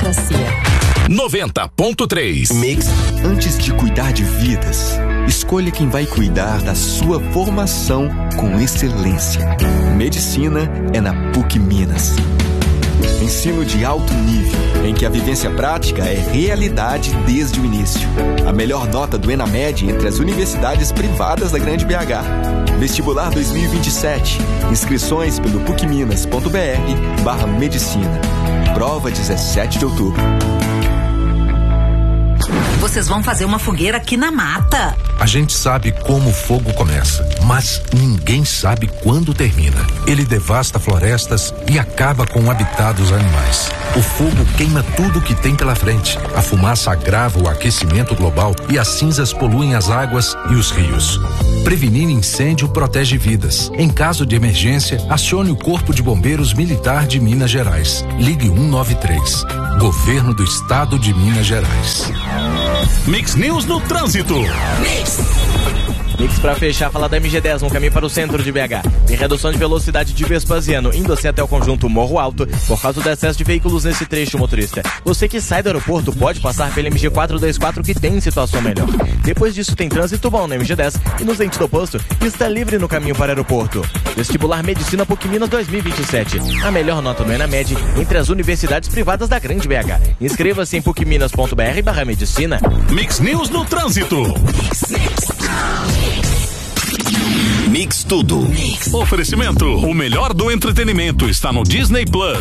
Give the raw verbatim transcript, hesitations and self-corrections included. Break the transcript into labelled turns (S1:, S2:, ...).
S1: meritocracia.
S2: noventa ponto três.
S3: Mix, antes de cuidar de vidas, escolha quem vai cuidar da sua formação com excelência. Medicina é na PUC Minas. Ensino de alto nível, em que a vivência prática é realidade desde o início. A melhor nota do ENAMED entre as universidades privadas da Grande B H. Vestibular dois mil e vinte e sete. Inscrições pelo pucminas.br barra medicina. Prova dezessete de outubro.
S4: Vocês vão fazer uma fogueira aqui na mata.
S5: A gente sabe como o fogo começa, mas ninguém sabe quando termina. Ele devasta florestas e acaba com o habitat dos animais. O fogo queima tudo que tem pela frente. A fumaça agrava o aquecimento global e as cinzas poluem as águas e os rios. Prevenir incêndio protege vidas. Em caso de emergência, acione o Corpo de Bombeiros Militar de Minas Gerais. Ligue cento e noventa e três. Governo do Estado de Minas Gerais.
S2: Mix News no trânsito.
S6: Mix. Mix pra fechar, falar da M G dez no caminho para o centro de B H. Tem redução de velocidade de Vespasiano, indo assim até o conjunto Morro Alto, por causa do excesso de veículos nesse trecho, motorista. Você que sai do aeroporto pode passar pela M G quatrocentos e vinte e quatro, que tem situação melhor. Depois disso tem trânsito bom na M G dez e nos dentes do oposto está livre no caminho para o aeroporto. Vestibular Medicina PUC Minas dois mil e vinte e sete. A melhor nota do ENAMED entre as universidades privadas da Grande B H. Inscreva-se em pucminas.br barra medicina.
S2: Mix News no trânsito.
S6: Mix, mix.
S2: Mix tudo. Mix. Oferecimento: o melhor do entretenimento está no Disney Plus.